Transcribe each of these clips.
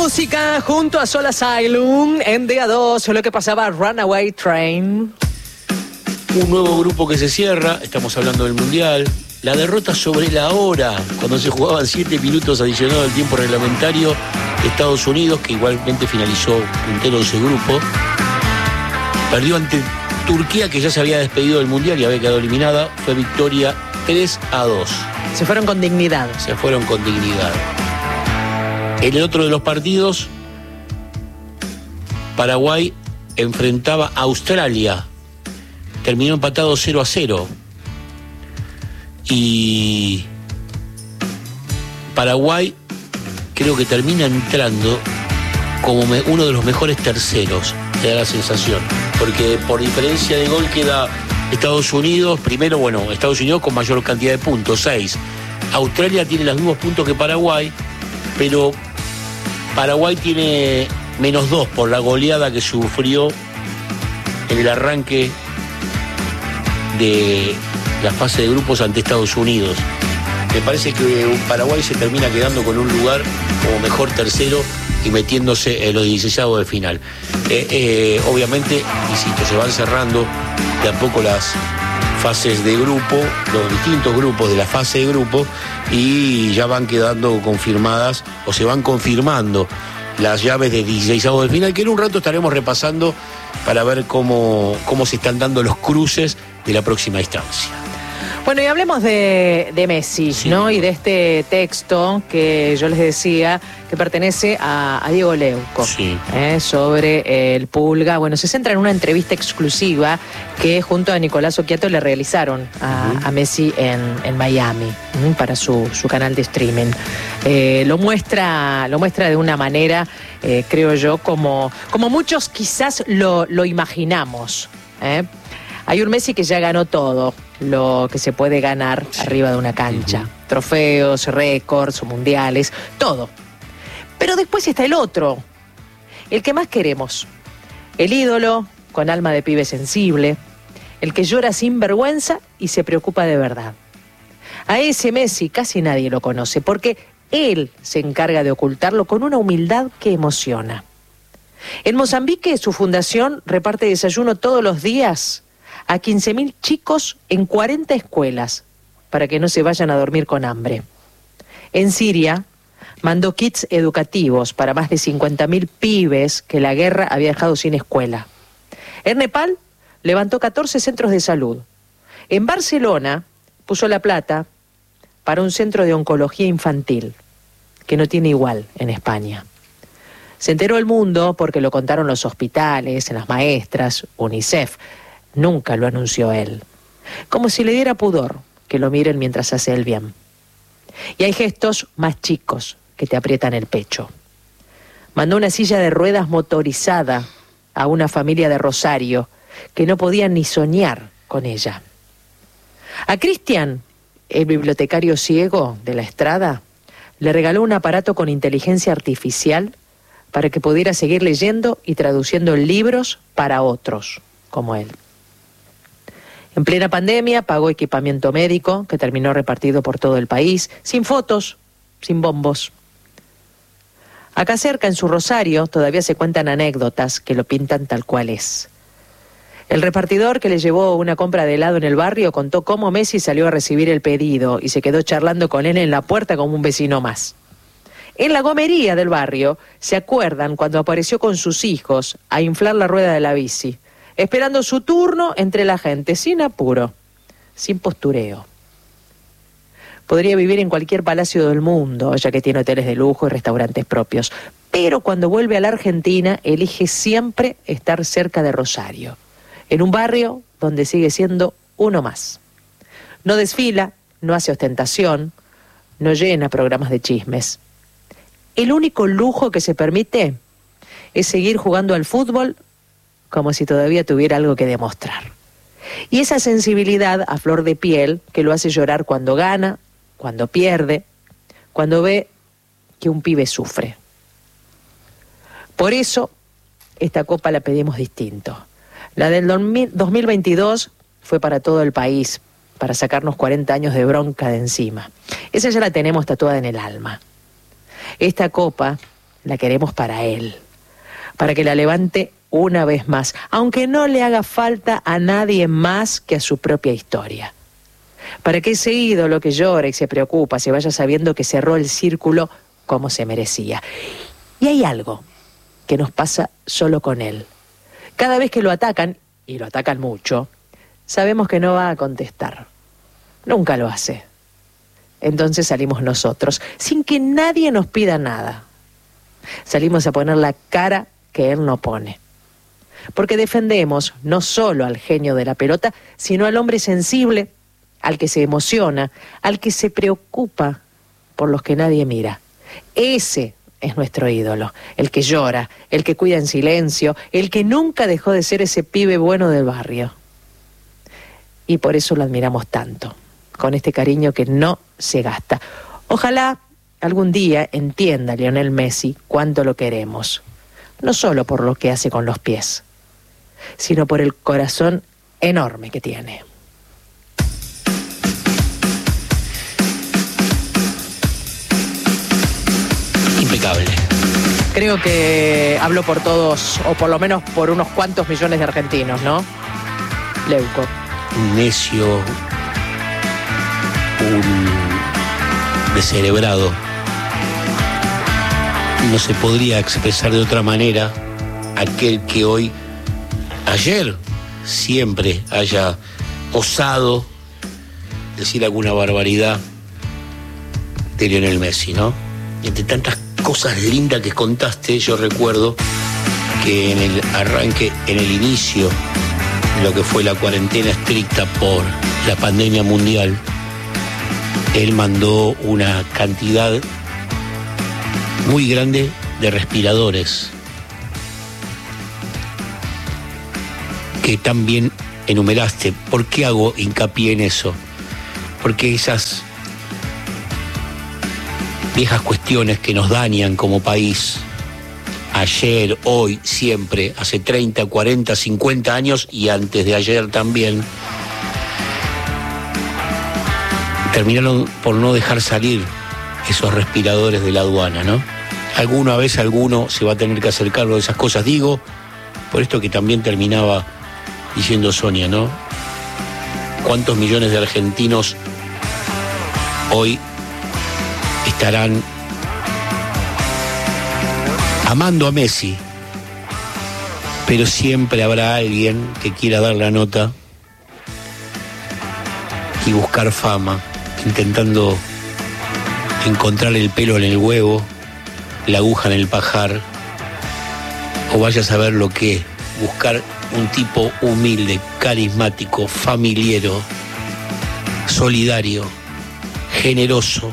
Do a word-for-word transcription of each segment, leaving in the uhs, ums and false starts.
música junto a Soul Asylum en D A dos, lo que pasaba Runaway Train. Un nuevo grupo que se cierra, estamos hablando del Mundial. La derrota sobre la hora, cuando se jugaban siete minutos adicionados al tiempo reglamentario de Estados Unidos, que igualmente finalizó puntero de ese grupo. Perdió ante Turquía, que ya se había despedido del Mundial y había quedado eliminada. Fue victoria tres a dos. Se fueron con dignidad. Se fueron con dignidad. En el otro de los partidos, Paraguay enfrentaba a Australia. Terminó empatado cero a cero. Y Paraguay creo que termina entrando como me, uno de los mejores terceros, te da la sensación. Porque por diferencia de gol queda Estados Unidos, primero, bueno, Estados Unidos con mayor cantidad de puntos, seis. Australia tiene los mismos puntos que Paraguay, pero Paraguay tiene menos dos por la goleada que sufrió en el arranque de la fase de grupos ante Estados Unidos. Me parece que Paraguay se termina quedando con un lugar como mejor tercero y metiéndose en los dieciseisavos de final. Eh, eh, obviamente, insisto, se van cerrando de a poco las fases de grupo, los distintos grupos de la fase de grupo, y ya van quedando confirmadas o se van confirmando las llaves de dieciseisavos de final, que en un rato estaremos repasando para ver cómo, cómo se están dando los cruces de la próxima instancia. Bueno, y hablemos de, de Messi, sí, ¿no? Y de este texto que yo les decía que pertenece a, a Diego Leuco, sí. ¿eh? Sobre el Pulga. Bueno, se centra en una entrevista exclusiva que junto a Nicolás Occhiato le realizaron a, uh-huh. a Messi en, en Miami, ¿eh? Para su, su canal de streaming. Eh, lo muestra, lo muestra de una manera, eh, creo yo, como, como muchos quizás lo, lo imaginamos, ¿eh? Hay un Messi que ya ganó todo lo que se puede ganar arriba de una cancha. Uh-huh. Trofeos, récords, mundiales, todo. Pero después está el otro, el que más queremos. El ídolo, con alma de pibe sensible, el que llora sin vergüenza y se preocupa de verdad. A ese Messi casi nadie lo conoce, porque él se encarga de ocultarlo con una humildad que emociona. En Mozambique, su fundación reparte desayuno todos los días a quince mil chicos en cuarenta escuelas para que no se vayan a dormir con hambre. En Siria, mandó kits educativos para más de cincuenta mil pibes que la guerra había dejado sin escuela. En Nepal, levantó catorce centros de salud. En Barcelona, puso la plata para un centro de oncología infantil, que no tiene igual en España. Se enteró el mundo porque lo contaron los hospitales, las maestras, UNICEF. Nunca lo anunció él. Como si le diera pudor que lo miren mientras hace el bien. Y hay gestos más chicos que te aprietan el pecho. Mandó una silla de ruedas motorizada a una familia de Rosario que no podía ni soñar con ella. A Cristian, el bibliotecario ciego de la Estrada, le regaló un aparato con inteligencia artificial para que pudiera seguir leyendo y traduciendo libros para otros, como él. En plena pandemia pagó equipamiento médico que terminó repartido por todo el país, sin fotos, sin bombos. Acá cerca, en su Rosario, todavía se cuentan anécdotas que lo pintan tal cual es. El repartidor que le llevó una compra de helado en el barrio contó cómo Messi salió a recibir el pedido y se quedó charlando con él en la puerta como un vecino más. En la gomería del barrio se acuerdan cuando apareció con sus hijos a inflar la rueda de la bici, esperando su turno entre la gente, sin apuro, sin postureo. Podría vivir en cualquier palacio del mundo, ya que tiene hoteles de lujo y restaurantes propios, pero cuando vuelve a la Argentina, elige siempre estar cerca de Rosario, en un barrio donde sigue siendo uno más. No desfila, no hace ostentación, no llena programas de chismes. El único lujo que se permite es seguir jugando al fútbol como si todavía tuviera algo que demostrar. Y esa sensibilidad a flor de piel que lo hace llorar cuando gana, cuando pierde, cuando ve que un pibe sufre. Por eso, esta copa la pedimos distinto. La del dos mil veintidós fue para todo el país, para sacarnos cuarenta años de bronca de encima. Esa ya la tenemos tatuada en el alma. Esta copa la queremos para él, para que la levante una vez más, aunque no le haga falta a nadie más que a su propia historia. Para que ese ídolo que llora y se preocupa se vaya sabiendo que cerró el círculo como se merecía. Y hay algo que nos pasa solo con él. Cada vez que lo atacan, y lo atacan mucho, sabemos que no va a contestar. Nunca lo hace. Entonces salimos nosotros, sin que nadie nos pida nada. Salimos a poner la cara que él no pone. Porque defendemos no solo al genio de la pelota, sino al hombre sensible, al que se emociona, al que se preocupa por los que nadie mira. Ese es nuestro ídolo, el que llora, el que cuida en silencio, el que nunca dejó de ser ese pibe bueno del barrio. Y por eso lo admiramos tanto, con este cariño que no se gasta. Ojalá algún día entienda Lionel Messi cuánto lo queremos, no solo por lo que hace con los pies, sino por el corazón enorme que tiene. Impecable. Creo que hablo por todos, o por lo menos por unos cuantos millones de argentinos, ¿no? Leuco. Un necio, un descerebrado. No se podría expresar de otra manera aquel que hoy, ayer, siempre haya osado decir alguna barbaridad de Lionel Messi, ¿no? Y entre tantas cosas lindas que contaste, yo recuerdo que en el arranque, en el inicio de lo que fue la cuarentena estricta por la pandemia mundial, él mandó una cantidad muy grande de respiradores que también enumeraste. ¿Por qué hago hincapié en eso? Porque esas viejas cuestiones que nos dañan como país, ayer, hoy, siempre, hace treinta, cuarenta, cincuenta años y antes de ayer también, terminaron por no dejar salir esos respiradores de la aduana, ¿no? Alguna vez alguno se va a tener que hacer cargo de esas cosas. Digo, por esto que también terminaba diciendo Sonia, ¿no? ¿Cuántos millones de argentinos hoy estarán amando a Messi, pero siempre habrá alguien que quiera dar la nota y buscar fama, intentando encontrar el pelo en el huevo, la aguja en el pajar, o vaya a saber lo que, buscar un tipo humilde, carismático, familiero, solidario, generoso.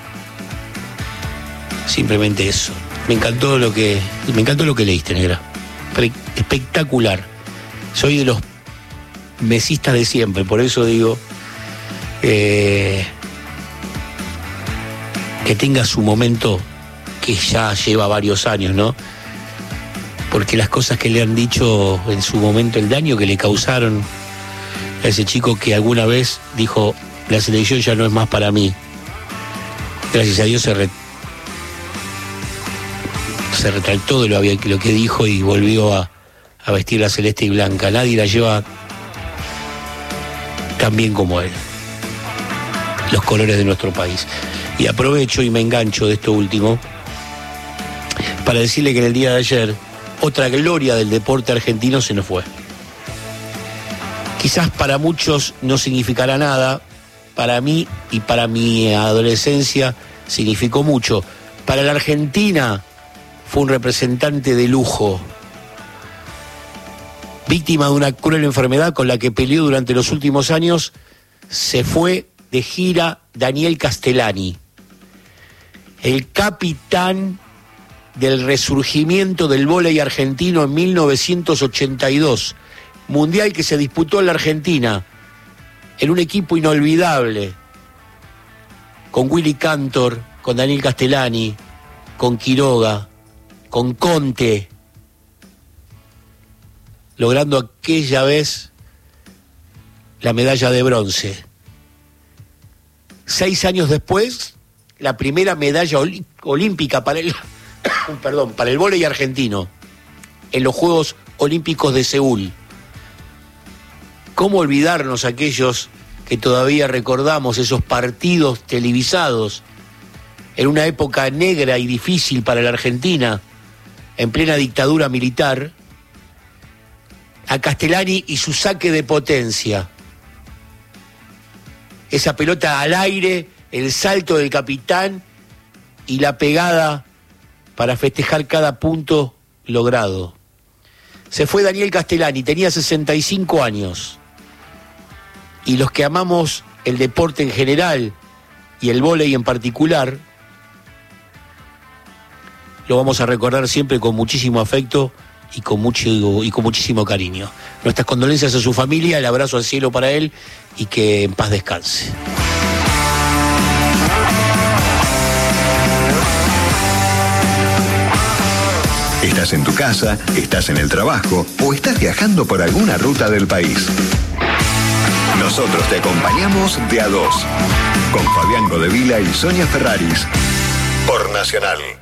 Simplemente eso. Me encantó lo que, me encantó lo que leíste, negra. Espectacular. Soy de los mesistas de siempre, por eso digo eh, que tenga su momento, que ya lleva varios años, ¿no? Porque las cosas que le han dicho en su momento, el daño que le causaron a ese chico que alguna vez dijo, la selección ya no es más para mí. Gracias a Dios se, re, se retractó de lo, lo que dijo y volvió a, a vestir la celeste y blanca. Nadie la lleva tan bien como él, los colores de nuestro país. Y aprovecho y me engancho de esto último para decirle que en el día de ayer otra gloria del deporte argentino se nos fue. Quizás para muchos no significará nada, para mí y para mi adolescencia significó mucho. Para la Argentina fue un representante de lujo, víctima de una cruel enfermedad con la que peleó durante los últimos años. Se fue de gira Daniel Castellani, el capitán del resurgimiento del vóley argentino en mil novecientos ochenta y dos, mundial que se disputó en la Argentina, en un equipo inolvidable, con Willy Cantor, con Daniel Castellani, con Quiroga, con Conte, logrando aquella vez la medalla de bronce. Seis años después, la primera medalla olímpica para el perdón, para el vóley argentino en los Juegos Olímpicos de Seúl. ¿Cómo olvidarnos aquellos que todavía recordamos esos partidos televisados en una época negra y difícil para la Argentina, en plena dictadura militar? A Castellani y su saque de potencia. Esa pelota al aire, el salto del capitán y la pegada para festejar cada punto logrado. Se fue Daniel Castellani, tenía sesenta y cinco años. Y los que amamos el deporte en general y el vóley en particular, lo vamos a recordar siempre con muchísimo afecto y con mucho y con muchísimo cariño. Nuestras condolencias a su familia, el abrazo al cielo para él y que en paz descanse. Estás en tu casa, estás en el trabajo o estás viajando por alguna ruta del país. Nosotros te acompañamos de a dos, con Fabián Godevila y Sonia Ferraris, por Nacional.